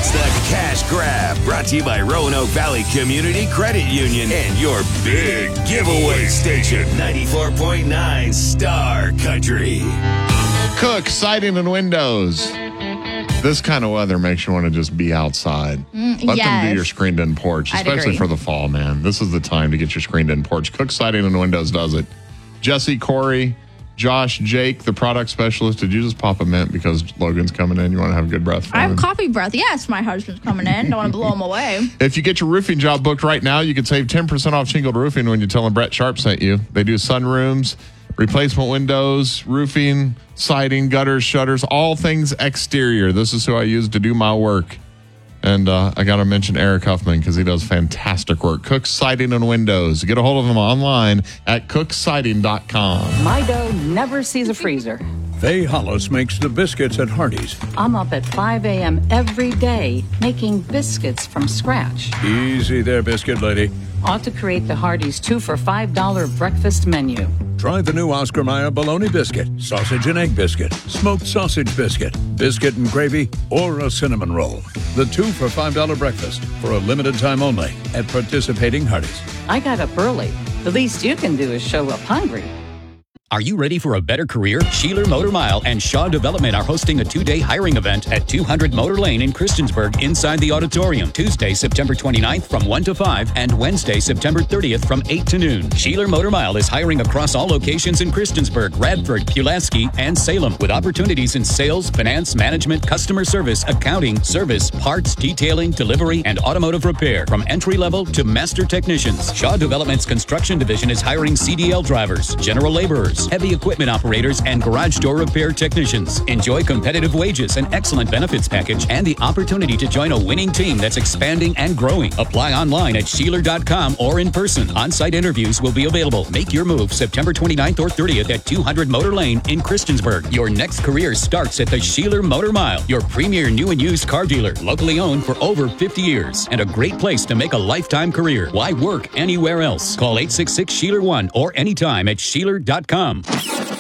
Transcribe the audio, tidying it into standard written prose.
It's the Cash Grab, brought to you by Roanoke Valley Community Credit Union and your big giveaway station, 94.9 Star Country. Cook Siding and Windows. This kind of weather makes you want to just be outside. Let them do your screened-in porch, especially for the fall, man. This is the time to get your screened-in porch. Cook Siding and Windows does it. Jesse, Corey, Josh, Jake, the product specialist. Did you just pop a mint because Logan's coming in? You want to have good breath for him? I have coffee breath. Yes, my husband's coming in. Don't want to blow him away. If you get your roofing job booked right now, you can save 10% off shingled roofing when you tell them Brett Sharp sent you. They do sunrooms, replacement windows, roofing, siding, gutters, shutters, all things exterior. This is who I use to do my work. And I got to mention Eric Huffman because he does fantastic work. Cook Siding and Windows. Get a hold of him online at cooksiding.com. My dough never sees a freezer. Faye Hollis makes the biscuits at Hardee's. I'm up at 5 a.m. every day making biscuits from scratch. Easy there, biscuit lady. Ought to create the Hardee's 2 for $5 breakfast menu. Try the new Oscar Mayer bologna biscuit, sausage and egg biscuit, smoked sausage biscuit, biscuit and gravy, or a cinnamon roll. The 2 for $5 breakfast for a limited time only at participating Hardee's. I got up early. The least you can do is show up hungry. Are you ready for a better career? Sheeler Motor Mile and Shaw Development are hosting a 2-day hiring event at 200 Motor Lane in Christiansburg inside the auditorium. Tuesday, September 29th from 1 to 5 and Wednesday, September 30th from 8 to noon. Sheeler Motor Mile is hiring across all locations in Christiansburg, Radford, Pulaski, and Salem with opportunities in sales, finance, management, customer service, accounting, service, parts, detailing, delivery, and automotive repair from entry level to master technicians. Shaw Development's construction division is hiring CDL drivers, general laborers, heavy equipment operators, and garage door repair technicians. Enjoy competitive wages, an excellent benefits package, and the opportunity to join a winning team that's expanding and growing. Apply online at Sheeler.com or in person. On-site interviews will be available. Make your move September 29th or 30th at 200 Motor Lane in Christiansburg. Your next career starts at the Sheeler Motor Mile, your premier new and used car dealer, locally owned for over 50 years, and a great place to make a lifetime career. Why work anywhere else? Call 866-SHEELER1 or anytime at Sheeler.com.